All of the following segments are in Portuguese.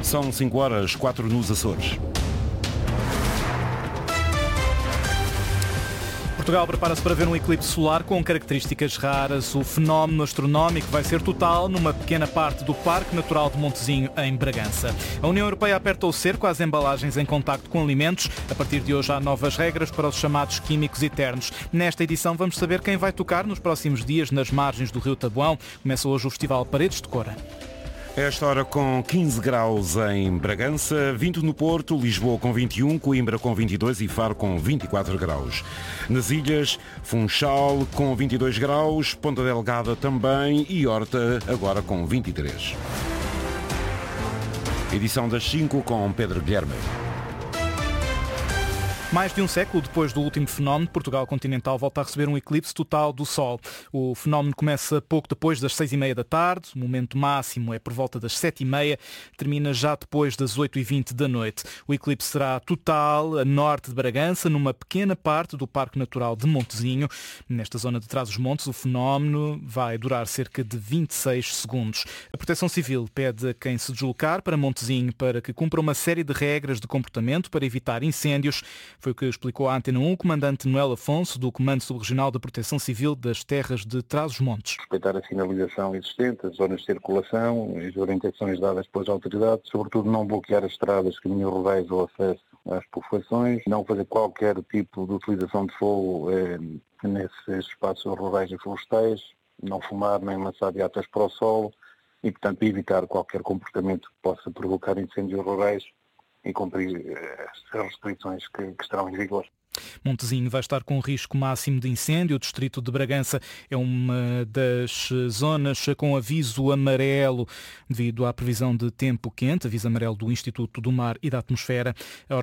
São 5h04 nos Açores. Portugal prepara-se para ver um eclipse solar com características raras. O fenómeno astronómico vai ser total numa pequena parte do Parque Natural de Montezinho, em Bragança. A União Europeia aperta o cerco às embalagens em contacto com alimentos. A partir de hoje há novas regras para os chamados químicos eternos. Nesta edição vamos saber quem vai tocar nos próximos dias nas margens do Rio Taboão. Começa hoje o Festival Paredes de Cora. Esta hora com 15 graus em Bragança, 20 no Porto, Lisboa com 21, Coimbra com 22 e Faro com 24 graus. Nas ilhas, Funchal com 22 graus, Ponta Delgada também e Horta agora com 23. Edição das 5 com Pedro Guilherme. Mais de um século depois do último fenómeno, Portugal continental volta a receber um eclipse total do Sol. O fenómeno começa pouco depois das 6h30 da tarde, o momento máximo é por volta das 7h30, termina já depois das 8h20 da noite. O eclipse será total a norte de Bragança, numa pequena parte do Parque Natural de Montezinho. Nesta zona de Trás-os-Montes, o fenómeno vai durar cerca de 26 segundos. A Proteção Civil pede a quem se deslocar para Montezinho para que cumpra uma série de regras de comportamento para evitar incêndios. Foi o que explicou à Antena 1 o comandante Noel Afonso, do Comando Subregional da Proteção Civil das Terras de Trás-os-Montes. Respeitar a sinalização existente, as zonas de circulação, as orientações dadas pelas autoridades, sobretudo não bloquear as estradas, caminhos rurais ou acesso às povoações, não fazer qualquer tipo de utilização de fogo nesses espaços rurais e florestais, não fumar nem lançar beatas para o solo e, portanto, evitar qualquer comportamento que possa provocar incêndios rurais e cumprir as restrições que estarão em vigor. Montezinho vai estar com risco máximo de incêndio. O distrito de Bragança é uma das zonas com aviso amarelo devido à previsão de tempo quente, aviso amarelo do Instituto do Mar e da Atmosfera.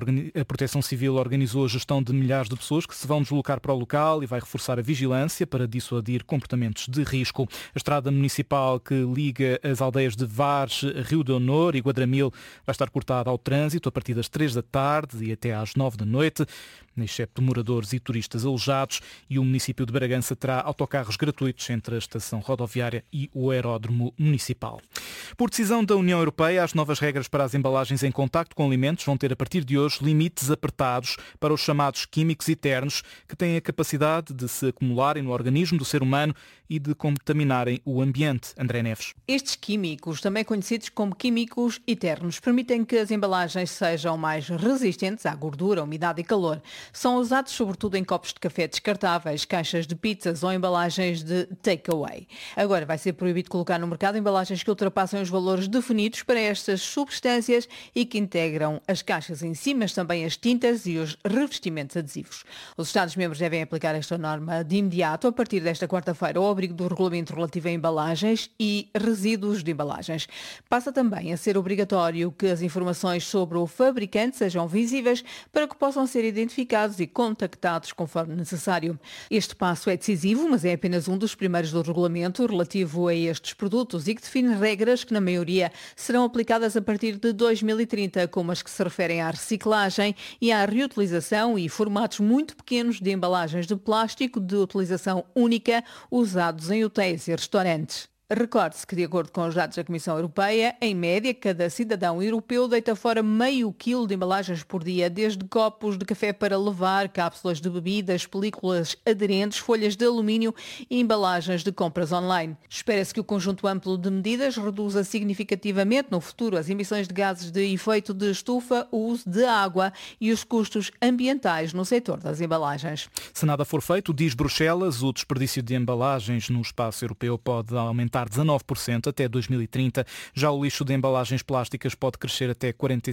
A Proteção Civil organizou a gestão de milhares de pessoas que se vão deslocar para o local e vai reforçar a vigilância para dissuadir comportamentos de risco. A estrada municipal que liga as aldeias de Vares, Rio de Honor e Guadramil vai estar cortada ao trânsito a partir das 3 da tarde e até às 9 da noite, excepto moradores e turistas alojados, e o município de Bragança terá autocarros gratuitos entre a estação rodoviária e o aeródromo municipal. Por decisão da União Europeia, as novas regras para as embalagens em contacto com alimentos vão ter a partir de hoje limites apertados para os chamados químicos eternos, que têm a capacidade de se acumularem no organismo do ser humano e de contaminarem o ambiente. André Neves. Estes químicos, também conhecidos como químicos eternos, permitem que as embalagens sejam mais resistentes à gordura, umidade e calor. São usados sobretudo em copos de café descartáveis, caixas de pizzas ou embalagens de takeaway. Agora vai ser proibido colocar no mercado embalagens que ultrapassem os valores definidos para estas substâncias e que integram as caixas em si, mas também as tintas e os revestimentos adesivos. Os Estados-membros devem aplicar esta norma de imediato, a partir desta quarta-feira, ao abrigo do regulamento relativo a embalagens e resíduos de embalagens. Passa também a ser obrigatório que as informações sobre o fabricante sejam visíveis para que possam ser identificados e contactados conforme necessário. Este passo é decisivo, mas é apenas um dos primeiros do regulamento relativo a estes produtos e que define regras que, na maioria, serão aplicadas a partir de 2030, como as que se referem à reciclagem e à reutilização e formatos muito pequenos de embalagens de plástico de utilização única usados em hotéis e restaurantes. Recorde-se que, de acordo com os dados da Comissão Europeia, em média, cada cidadão europeu deita fora meio quilo de embalagens por dia, desde copos de café para levar, cápsulas de bebidas, películas aderentes, folhas de alumínio e embalagens de compras online. Espera-se que o conjunto amplo de medidas reduza significativamente no futuro as emissões de gases de efeito de estufa, o uso de água e os custos ambientais no setor das embalagens. Se nada for feito, diz Bruxelas, o desperdício de embalagens no espaço europeu pode aumentar 19% até 2030. Já o lixo de embalagens plásticas pode crescer até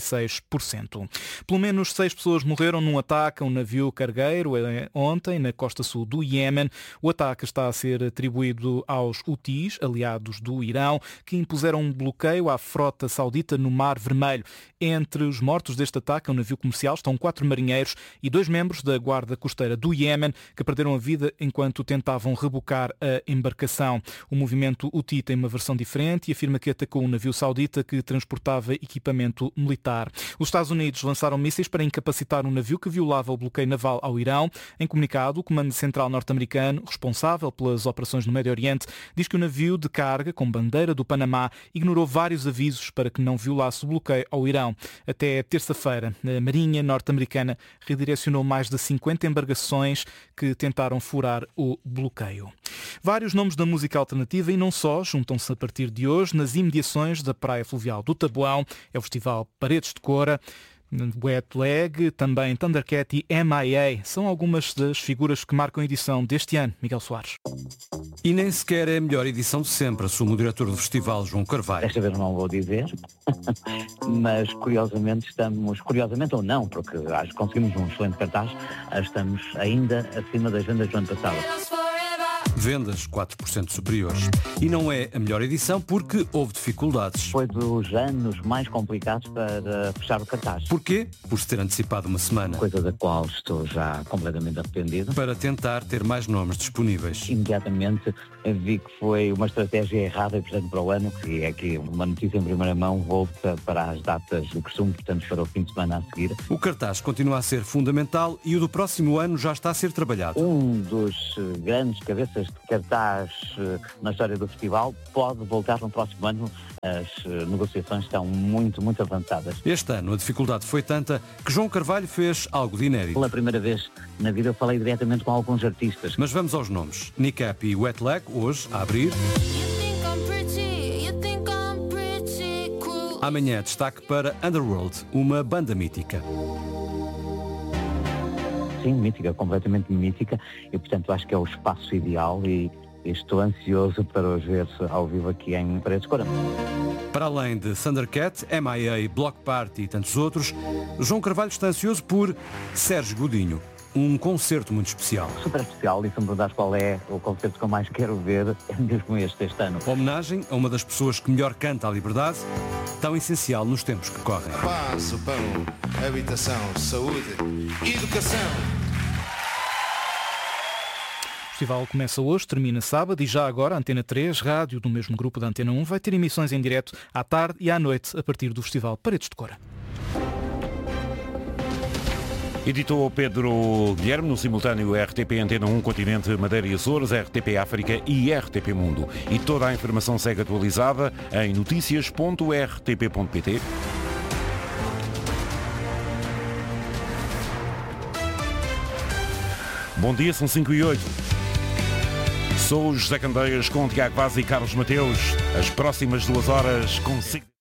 46%. Pelo menos 6 pessoas morreram num ataque a um navio cargueiro ontem na costa sul do Iémen. O ataque está a ser atribuído aos Houthis, aliados do Irão, que impuseram um bloqueio à frota saudita no Mar Vermelho. Entre os mortos deste ataque a um navio comercial estão 4 marinheiros e 2 membros da Guarda Costeira do Iémen, que perderam a vida enquanto tentavam rebocar a embarcação. O movimento Houthi tem uma versão diferente e afirma que atacou um navio saudita que transportava equipamento militar. Os Estados Unidos lançaram mísseis para incapacitar um navio que violava o bloqueio naval ao Irão. Em comunicado, o Comando Central norte-americano, responsável pelas operações no Médio Oriente, diz que o navio de carga com bandeira do Panamá ignorou vários avisos para que não violasse o bloqueio ao Irão. Até terça-feira, a Marinha norte-americana redirecionou mais de 50 embarcações que tentaram furar o bloqueio. Vários nomes da música alternativa e não só juntam-se a partir de hoje nas imediações da Praia Fluvial do Taboão. É o Festival Paredes de Cora. Wet Leg, também Thundercat e MIA são algumas das figuras que marcam a edição deste ano. Miguel Soares. E nem sequer é a melhor edição de sempre, assume o diretor do festival, João Carvalho. Desta vez não vou dizer, mas curiosamente ou não, porque acho que conseguimos um excelente cartaz, estamos ainda acima das vendas do ano passado. Vendas 4% superiores. E não é a melhor edição porque houve dificuldades. Foi dos anos mais complicados para fechar o cartaz. Porquê? Por se ter antecipado uma semana. Coisa da qual estou já completamente arrependido. Para tentar ter mais nomes disponíveis. Imediatamente vi que foi uma estratégia errada e, portanto, para o ano, que é aqui uma notícia em primeira mão, volta para as datas do costume, portanto, para o fim de semana a seguir. O cartaz continua a ser fundamental e o do próximo ano já está a ser trabalhado. Um dos grandes cabeças de cartaz na história do festival pode voltar no próximo ano. As negociações estão muito avançadas. Este ano a dificuldade foi tanta que João Carvalho fez algo de inédito. Pela primeira vez na vida eu falei diretamente com alguns artistas. Mas vamos aos nomes. Nick Cap e Wet Leg, hoje, a abrir. Amanhã destaque para Underworld, uma banda mítica. Sim, mítica, completamente mítica, e portanto acho que é o espaço ideal e estou ansioso para os ver ao vivo aqui em Paredes de Cora. Para além de Thundercat, MIA, Block Party e tantos outros, João Carvalho está ansioso por Sérgio Godinho, um concerto muito especial. Super especial, e se me perguntares qual é o concerto que eu mais quero ver, é mesmo este ano. Homenagem a uma das pessoas que melhor canta a liberdade, tão essencial nos tempos que correm. Paz, o pão, habitação, saúde, educação. O festival começa hoje, termina sábado e já agora a Antena 3, rádio do mesmo grupo da Antena 1, vai ter emissões em direto à tarde e à noite a partir do Festival Paredes de Cora. Editou Pedro Guilherme, no simultâneo RTP Antena 1, Continente, Madeira e Açores, RTP África e RTP Mundo. E toda a informação segue atualizada em noticias.rtp.pt. Bom dia, são 5h08. Sou o José Candeias com Tiago Vaz e Carlos Mateus. As próximas 2 horas consigo.